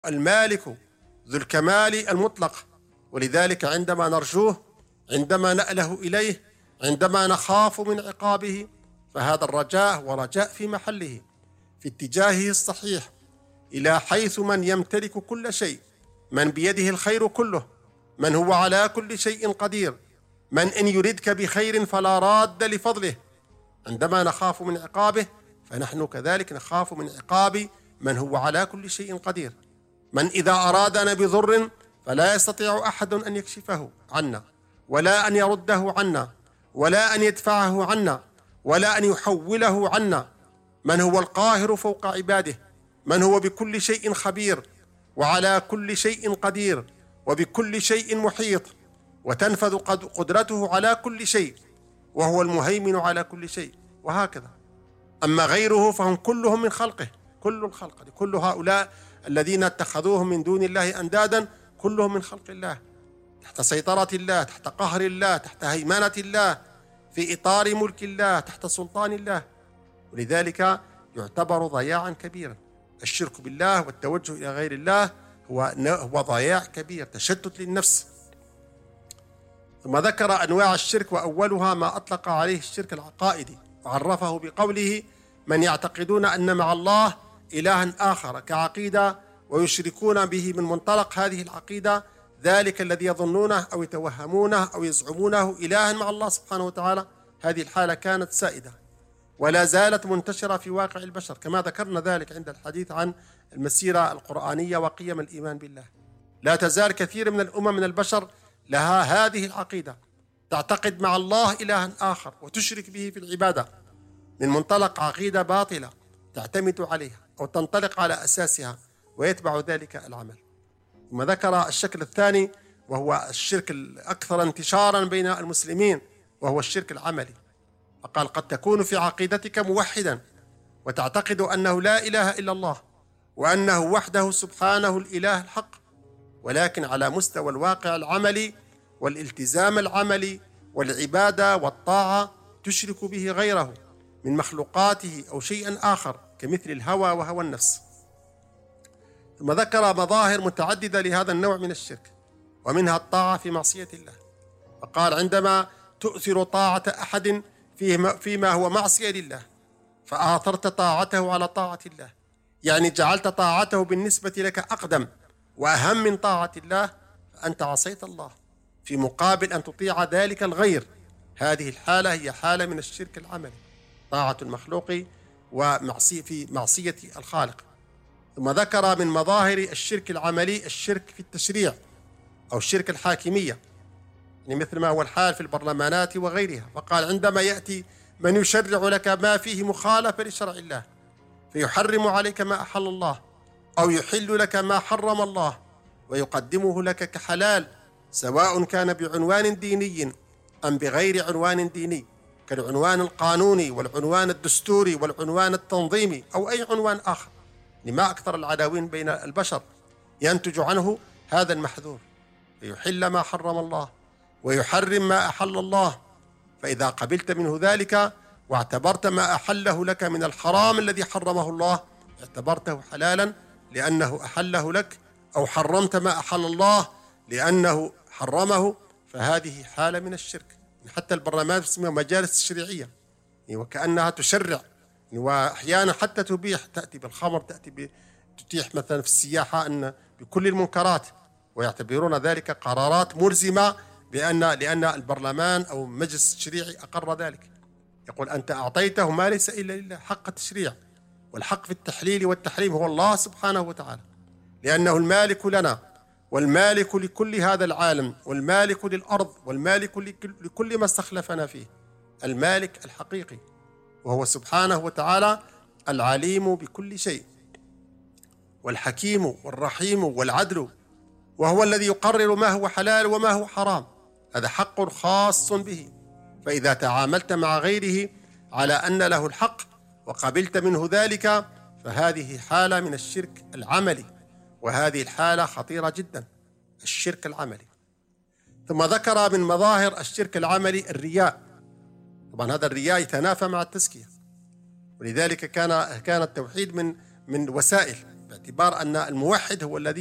المالك ذو الكمال المطلق، ولذلك عندما نرجوه، عندما نأله إليه، عندما نخاف من عقابه، فهذا الرجاء هو رجاء في محله، في اتجاهه الصحيح، إلى حيث من يمتلك كل شيء، من بيده الخير كله، من هو على كل شيء قدير، من إن يردك بخير فلا راد لفضله. عندما نخاف من عقابه فنحن كذلك نخاف من عقاب من هو على كل شيء قدير، من إذا أرادنا بضر فلا يستطيع أحد أن يكشفه عنا، ولا أن يرده عنا، ولا أن يدفعه عنا، ولا أن يحوله عنا، من هو القاهر فوق عباده، من هو بكل شيء خبير، وعلى كل شيء قدير، وبكل شيء محيط، وتنفذ قدرته على كل شيء، وهو المهيمن على كل شيء، وهكذا. أما غيره فهم كلهم من خلقه، كل الخلق، كل هؤلاء الذين اتخذوهم من دون الله أندادا كلهم من خلق الله، تحت سيطرة الله، تحت قهر الله، تحت هيمنة الله، في إطار ملك الله، تحت سلطان الله. ولذلك يعتبر ضياعا كبيرا. الشرك بالله والتوجه إلى غير الله هو ضياع كبير، تشتت للنفس. ثم ذكر أنواع الشرك، وأولها ما أطلق عليه الشرك العقائدي، وعرفه بقوله: من يعتقدون أن مع الله إلها آخر كعقيدة ويشركون به من منطلق هذه العقيدة ذلك الذي يظنونه أو يتوهمونه أو يزعمونه إلها مع الله سبحانه وتعالى. هذه الحالة كانت سائدة ولا زالت منتشرة في واقع البشر، كما ذكرنا ذلك عند الحديث عن المسيرة القرآنية وقيم الإيمان بالله. لا تزال كثير من الأمم من البشر لها هذه العقيدة، تعتقد مع الله إلها آخر وتشرك به في العبادة من منطلق عقيدة باطلة تعتمد عليها أو تنطلق على أساسها، ويتبع ذلك العمل. ثم ذكر الشكل الثاني، وهو الشرك الأكثر انتشارا بين المسلمين، وهو الشرك العملي. فقال: قد تكون في عقيدتك موحدا وتعتقد أنه لا إله إلا الله، وأنه وحده سبحانه الإله الحق، ولكن على مستوى الواقع العملي والالتزام العملي والعبادة والطاعة تشرك به غيره من مخلوقاته أو شيئا آخر كمثل الهوى وهوى النفس. ثم ذكر مظاهر متعددة لهذا النوع من الشرك، ومنها الطاعة في معصية الله. فقال: عندما تؤثر طاعة أحد فيما هو معصية لله، فآثرت طاعته على طاعة الله، يعني جعلت طاعته بالنسبة لك أقدم وأهم من طاعة الله، فأنت عصيت الله في مقابل أن تطيع ذلك الغير. هذه الحالة هي حالة من الشرك العملي، طاعة المخلوق في معصية الخالق. ثم ذكر من مظاهر الشرك العملي الشرك في التشريع أو الشرك الحاكمية، يعني مثل ما هو الحال في البرلمانات وغيرها. فقال: عندما يأتي من يشرع لك ما فيه مخالفة لشرع الله، فيحرم عليك ما أحل الله، أو يحل لك ما حرم الله، ويقدمه لك كحلال، سواء كان بعنوان ديني أم بغير عنوان ديني، كالعنوان القانوني والعنوان الدستوري والعنوان التنظيمي أو أي عنوان آخر. لما أكثر العداوين بين البشر ينتج عنه هذا المحذور، فيحل ما حرم الله ويحرم ما أحل الله. فإذا قبلت منه ذلك واعتبرت ما أحله لك من الحرام الذي حرمه الله اعتبرته حلالا لأنه أحله لك، أو حرمت ما أحل الله لأنه حرمه، فهذه حالة من الشرك. حتى البرلمان تسميها مجالس تشريعية، وكأنها تشرع، وأحيانا حتى تبيح، تأتي بالخمر، تتيح مثلا في السياحة أن بكل المنكرات، ويعتبرون ذلك قرارات ملزمة لأن البرلمان أو المجلس التشريعي أقر ذلك. يقول: أنت أعطيته ما ليس إلا لله، حق التشريع، والحق في التحليل والتحريم هو الله سبحانه وتعالى، لأنه المالك لنا والمالك لكل هذا العالم والمالك للأرض والمالك لكل ما استخلفنا فيه، المالك الحقيقي، وهو سبحانه وتعالى العليم بكل شيء والحكيم والرحيم والعدل، وهو الذي يقرر ما هو حلال وما هو حرام. هذا حق خاص به. فإذا تعاملت مع غيره على أن له الحق وقبلت منه ذلك، فهذه حالة من الشرك العملي، وهذه الحالة خطيرة جدا، الشرك العملي. ثم ذكر من مظاهر الشرك العملي الرياء. طبعا هذا الرياء يتنافى مع التزكية، ولذلك كان التوحيد من وسائل باعتبار أن الموحد هو الذي